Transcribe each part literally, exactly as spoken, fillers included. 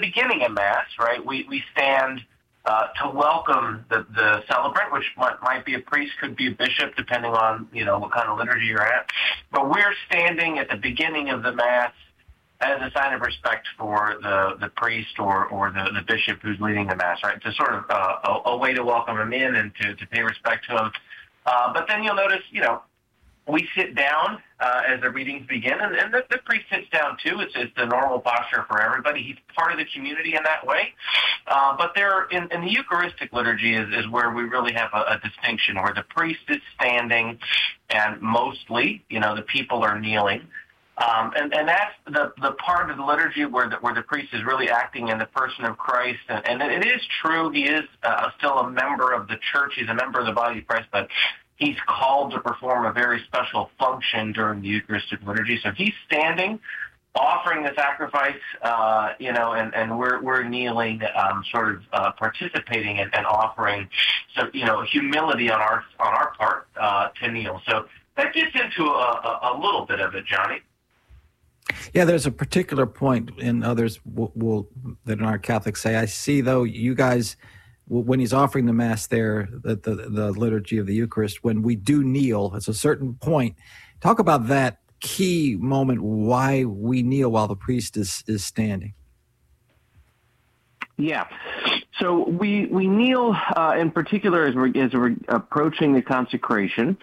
beginning of Mass, right, we, we stand uh, to welcome the, the celebrant, which might, might be a priest, could be a bishop, depending on, you know, what kind of liturgy you're at. But we're standing at the beginning of the Mass as a sign of respect for the, the priest or, or the, the bishop who's leading the Mass, right? To sort of uh, a, a way to welcome him in and to, to pay respect to him. Uh, but then you'll notice, you know, we sit down uh, as the readings begin, and, and the, the priest sits down too. It's, it's the normal posture for everybody. He's part of the community in that way. Uh, but there, in, in the Eucharistic liturgy is, is where we really have a, a distinction, where the priest is standing, and mostly, you know, the people are kneeling. Um, and, and that's the, the part of the liturgy where the, where the priest is really acting in the person of Christ. And, and it is true, he is uh, still a member of the church. He's a member of the body of Christ, but he's called to perform a very special function during the Eucharistic liturgy. So he's standing, offering the sacrifice, uh, you know, and, and we're we're kneeling, um, sort of uh, participating and, and offering, so you know, humility on our on our part uh, to kneel. So that gets into a, a, a little bit of it, Johnny. Yeah, there's a particular point, and others will, will that in our Catholic say, I see though you guys, when he's offering the Mass there, the, the, the liturgy of the Eucharist, when we do kneel, it's a certain point. Talk about that key moment, why we kneel while the priest is, is standing. Yeah. So we, we kneel uh, in particular as we're, as we're approaching the consecration.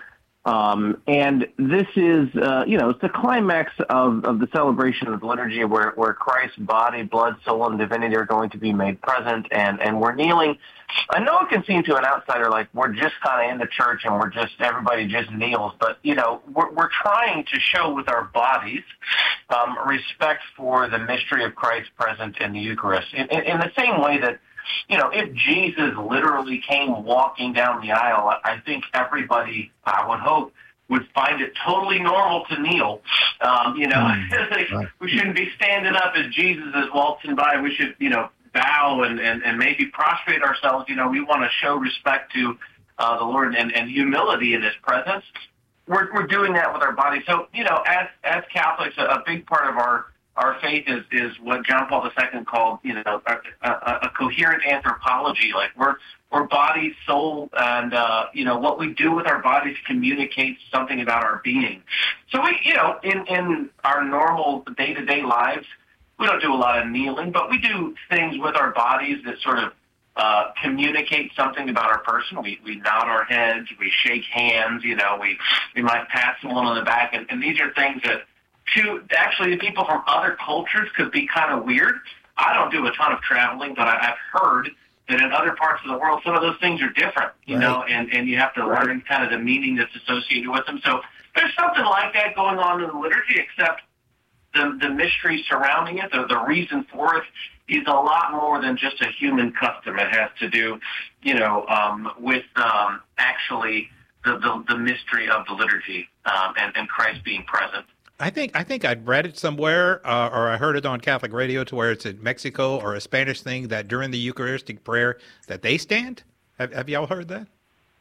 Um, and this is, uh, you know, it's the climax of, of the celebration of the liturgy where, where Christ's body, blood, soul, and divinity are going to be made present, and, and we're kneeling. I know it can seem to an outsider like we're just kind of in the church and we're just, everybody just kneels, but, you know, we're, we're trying to show with our bodies um, respect for the mystery of Christ present in the Eucharist. In, in, in the same way that, you know, if Jesus literally came walking down the aisle, I think everybody, I would hope, would find it totally normal to kneel. Um, you know, mm, right. We shouldn't be standing up as Jesus is waltzing by. We should, you know, bow and, and, and maybe prostrate ourselves. You know, we want to show respect to uh, the Lord and, and humility in His presence. We're, we're doing that with our bodies. So, you know, as as Catholics, a, a big part of our Our faith is, is what John Paul the Second called, you know, a, a, a coherent anthropology. Like we're we're body, soul, and uh, you know what we do with our bodies communicates something about our being. So we, you know, in in our normal day to day lives, we don't do a lot of kneeling, but we do things with our bodies that sort of uh, communicate something about our person. We we nod our heads, we shake hands, you know, we we might pat someone on the back, and, and these are things that, to actually the people from other cultures, could be kind of weird. I don't do a ton of traveling, but I, I've heard that in other parts of the world, some of those things are different, you right. know, and, and you have to right. learn kind of the meaning that's associated with them. So there's something like that going on in the liturgy, except the, the mystery surrounding it, the, the reason for it, is a lot more than just a human custom. It has to do, you know, um, with um, actually the, the, the mystery of the liturgy um, and, and Christ being present. I think I think I'd read it somewhere, uh, or I heard it on Catholic radio, to where it's in Mexico or a Spanish thing, that during the Eucharistic prayer that they stand. Have, have y'all heard that?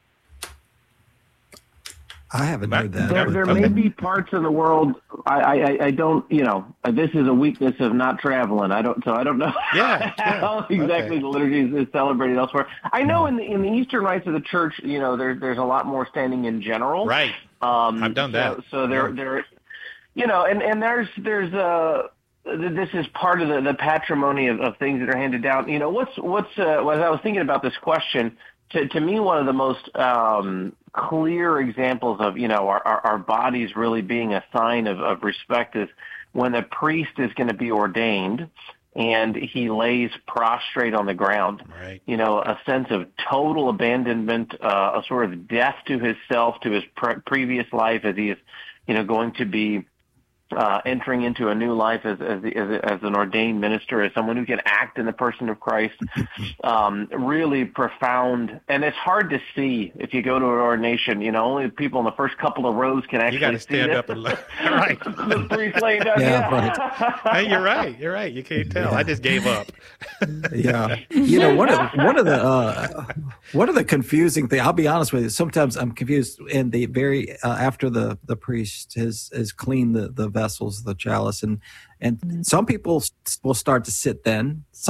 I haven't heard that. There, there okay. may be parts of the world. I, I, I don't. You know, this is a weakness of not traveling. I don't. So I don't know. Yeah. how yeah. exactly okay. the liturgy is, is celebrated elsewhere. I know in the in the Eastern rites of the Church, you know, there's there's a lot more standing in general. Right. Um, I've done that. So, so there yeah. there. You know, and, and there's there's uh this is part of the, the patrimony of, of things that are handed down. You know, what's what's uh, as I was thinking about this question, to to me one of the most um, clear examples of, you know, our, our, our bodies really being a sign of, of respect is when a priest is going to be ordained and he lays prostrate on the ground. Right. You know, a sense of total abandonment, uh, a sort of death to his self, to his pre- previous life, as he is, you know, going to be Uh, entering into a new life as as, as as an ordained minister, as someone who can act in the person of Christ. Um, really profound, and it's hard to see if you go to an ordination. You know, only the people in the first couple of rows can actually. You got to stand up and look. Right. The priest laying down. Yeah, yeah. right. Hey, you're right. You're right. You can't tell. Yeah. I just gave up. Yeah. You know, one of one of the uh, one of the confusing thing. I'll be honest with you. Sometimes I'm confused. In the very uh, after the the priest has has cleaned the the vessels, the chalice, and and some people will start to sit then.